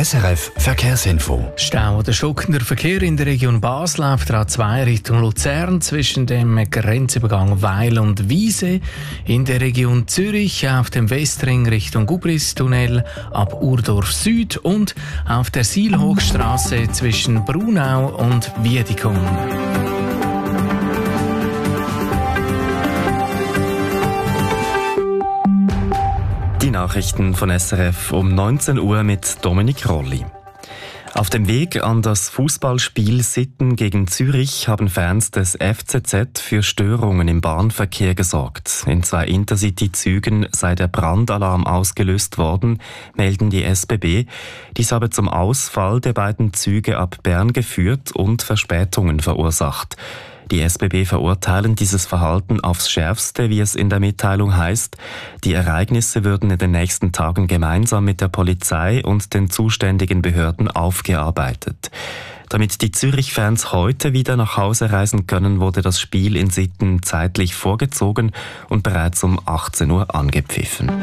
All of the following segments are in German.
SRF Verkehrsinfo. Stau oder stockender Verkehr in der Region Basel auf der A2 Richtung Luzern zwischen dem Grenzübergang Weil und Wiese. In der Region Zürich auf dem Westring Richtung Gubristunnel ab Urdorf Süd und auf der Sielhochstraße zwischen Brunau und Wiedikon. Die Nachrichten von SRF um 19 Uhr mit Dominik Rolli. Auf dem Weg an das Fußballspiel Sitten gegen Zürich haben Fans des FCZ für Störungen im Bahnverkehr gesorgt. In 2 Intercity-Zügen sei der Brandalarm ausgelöst worden, melden die SBB. Dies habe zum Ausfall der beiden Züge ab Bern geführt und Verspätungen verursacht. Die SBB verurteilen dieses Verhalten aufs Schärfste, wie es in der Mitteilung heißt. Die Ereignisse würden in den nächsten Tagen gemeinsam mit der Polizei und den zuständigen Behörden aufgearbeitet. Damit die Zürich-Fans heute wieder nach Hause reisen können, wurde das Spiel in Sitten zeitlich vorgezogen und bereits um 18 Uhr angepfiffen.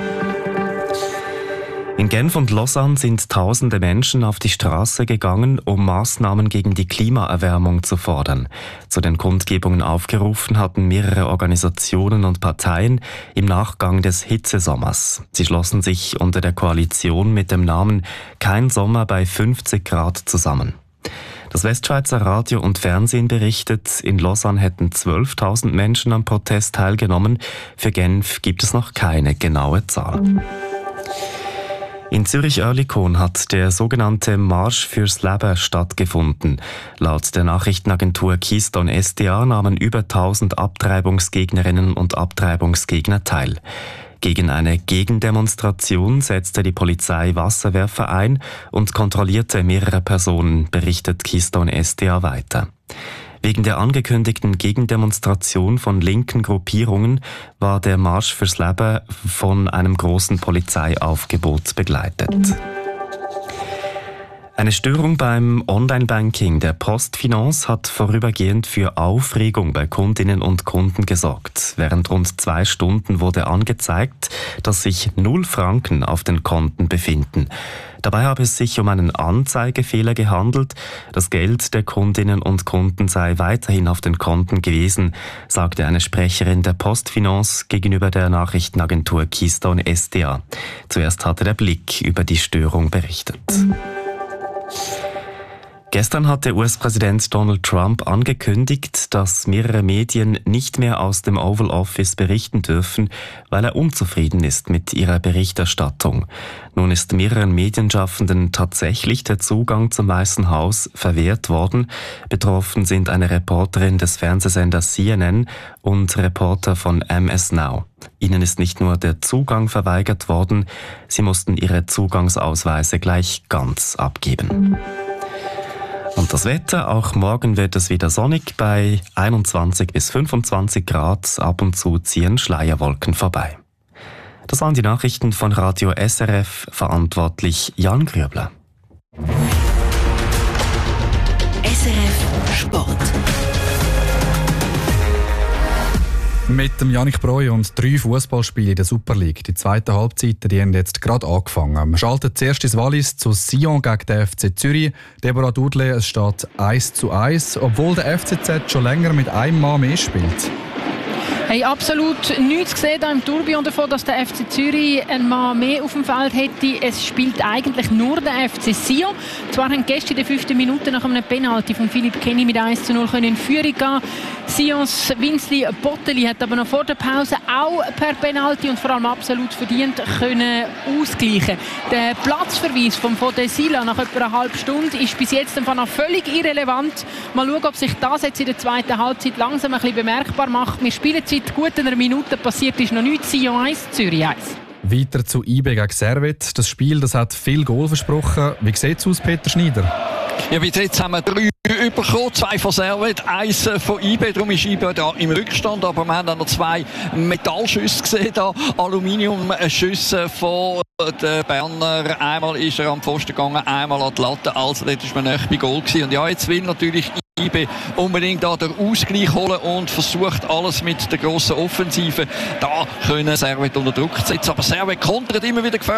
In Genf und Lausanne sind tausende Menschen auf die Straße gegangen, um Maßnahmen gegen die Klimaerwärmung zu fordern. Zu den Kundgebungen aufgerufen hatten mehrere Organisationen und Parteien im Nachgang des Hitzesommers. Sie schlossen sich unter der Koalition mit dem Namen Kein Sommer bei 50 Grad zusammen. Das Westschweizer Radio und Fernsehen berichtet, in Lausanne hätten 12.000 Menschen am Protest teilgenommen. Für Genf gibt es noch keine genaue Zahl. In Zürich-Oerlikon hat der sogenannte Marsch fürs Leben stattgefunden. Laut der Nachrichtenagentur Keystone SDA nahmen über 1000 Abtreibungsgegnerinnen und Abtreibungsgegner teil. Gegen eine Gegendemonstration setzte die Polizei Wasserwerfer ein und kontrollierte mehrere Personen, berichtet Keystone SDA weiter. Wegen der angekündigten Gegendemonstration von linken Gruppierungen war der Marsch fürs Leben von einem großen Polizeiaufgebot begleitet. Eine Störung beim Online-Banking der Postfinance hat vorübergehend für Aufregung bei Kundinnen und Kunden gesorgt. Während rund 2 Stunden wurde angezeigt, dass sich 0 Franken auf den Konten befinden. Dabei habe es sich um einen Anzeigefehler gehandelt. Das Geld der Kundinnen und Kunden sei weiterhin auf den Konten gewesen, sagte eine Sprecherin der Postfinance gegenüber der Nachrichtenagentur Keystone SDA. Zuerst hatte der Blick über die Störung berichtet. Gestern hat der US-Präsident Donald Trump angekündigt, dass mehrere Medien nicht mehr aus dem Oval Office berichten dürfen, weil er unzufrieden ist mit ihrer Berichterstattung. Nun ist mehreren Medienschaffenden tatsächlich der Zugang zum Weißen Haus verwehrt worden. Betroffen sind eine Reporterin des Fernsehsenders CNN und Reporter von MS Now. Ihnen ist nicht nur der Zugang verweigert worden, sie mussten ihre Zugangsausweise gleich ganz abgeben. Und das Wetter, auch morgen wird es wieder sonnig bei 21 bis 25 Grad. Ab und zu ziehen Schleierwolken vorbei. Das waren die Nachrichten von Radio SRF, verantwortlich Jan Grübler. SRF Sport. Mit dem Jannik Breu und 3 Fußballspielen in der Super League. Die zweite Halbzeit, die haben jetzt gerade angefangen. Wir schalten zuerst ins Wallis zu Sion gegen den FC Zürich. Deborah Dudley, es steht 1:1, obwohl der FCZ schon länger mit einem Mann mehr spielt. Hey, absolut nichts gesehen im Tourbillon davon, dass der FC Zürich einen Mann mehr auf dem Feld hätte. Es spielt eigentlich nur der FC Sion. Zwar haben gestern in der 5. Minute nach einem Penalty von Philipp Kenny mit 1:0 in Führung gehen. Sions Winsley Botteli hat aber noch vor der Pause auch per Penalty und vor allem absolut verdient können ausgleichen. Der Platzverweis von Fodesila nach etwa einer halben Stunde ist bis jetzt einfach noch völlig irrelevant. Mal schauen, ob sich das jetzt in der zweiten Halbzeit langsam ein bisschen bemerkbar macht. Wir spielen seit gut einer Minute, passiert ist noch nichts. Sion 1, Zürich 1. Weiter zu IB gegen Servette. Das Spiel, das hat viel Goal versprochen. Wie sieht es aus, Peter Schneider? Ja, bis jetzt haben wir 3 bekommen, 2 von Servette, 1 von IB. Darum ist IB da im Rückstand. Aber wir haben auch noch 2 Metallschüsse gesehen, da Aluminiumschüsse von den Berner. Einmal ist er am Pfosten gegangen, einmal an die Latte. Also dort war man nicht bei Goal gewesen. Und ja, jetzt will natürlich IB unbedingt da den Ausgleich holen und versucht alles mit der grossen Offensive da können Servette unter Druck zu setzen. Aber Servette kontert immer wieder gefährlich.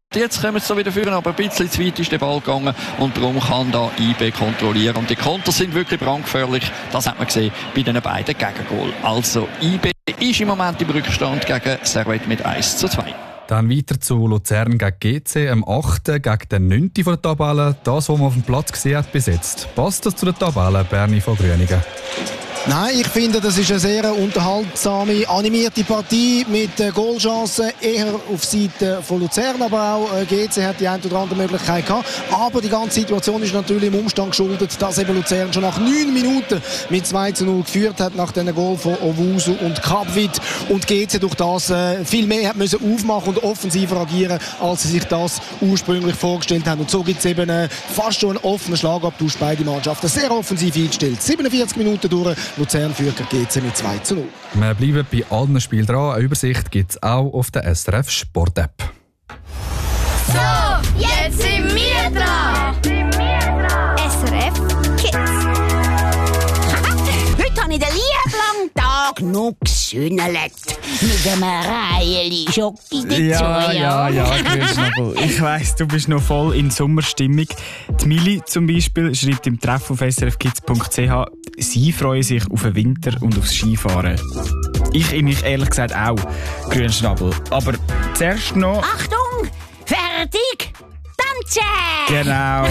Jetzt kommen sie wieder führen, aber ein bisschen zu weit ist der Ball gegangen und darum kann da IB kontrollieren. Und die Konter sind wirklich brandgefährlich. Das hat man gesehen bei den beiden Gegengoal. Also IB ist im Moment im Rückstand gegen Servette mit 1:2. Dann weiter zu Luzern gegen GC, am 8. gegen den 9. von der Tabelle. Das, was man auf dem Platz gesehen hat, besetzt. Passt das zu der Tabelle, Berni von Grünigen? Nein, ich finde, das ist eine sehr unterhaltsame, animierte Partie mit Goalchancen, eher auf Seite von Luzern, aber auch GC hat die eine oder andere Möglichkeit gehabt. Aber die ganze Situation ist natürlich im Umstand geschuldet, dass eben Luzern schon nach 9 Minuten mit 2:0 geführt hat, nach den Goal von Owusu und Kapwit. Und GC durch das viel mehr hat müssen aufmachen und offensiver agieren, als sie sich das ursprünglich vorgestellt haben. Und so gibt es eben fast schon einen offenen Schlagabtausch, beide Mannschaften. Sehr offensiv eingestellt. 47 Minuten durch. Luzern führt GC mit 2:0. Wir bleiben bei allen Spielen dran. Eine Übersicht gibt es auch auf der SRF Sport App. So, jetzt sind wir dran. SRF Kids. Heute habe ich den lieben langen Tag noch gesühnelt. Mit einem Reihe Schoki dazu. Ja, Grünschnabel. Ich weiss, du bist noch voll in Sommerstimmung. Die Mili zum Beispiel schreibt im Treff auf srfkids.ch, sie freuen sich auf den Winter und aufs Skifahren. Ich ehrlich gesagt auch, Grünschnabel. Aber zuerst noch... Achtung! Fertig! Tanzen! Genau!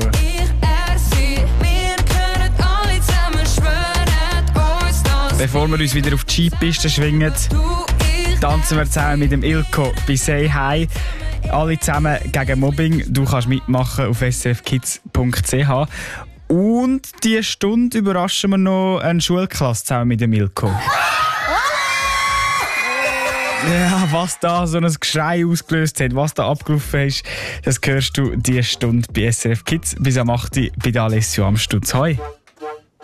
Bevor wir uns wieder auf die Skipiste schwingen, tanzen wir zusammen mit dem Ilko bei Say Hi. Alle zusammen gegen Mobbing. Du kannst mitmachen auf srfkids.ch. Und diese Stunde überraschen wir noch eine Schulklasse zusammen mit dem Ilko. Ja, was da so ein Geschrei ausgelöst hat, was da abgelaufen ist, das hörst du diese Stunde bei SRF Kids bis am 8. bei der Alessio am Stutz. Hoi!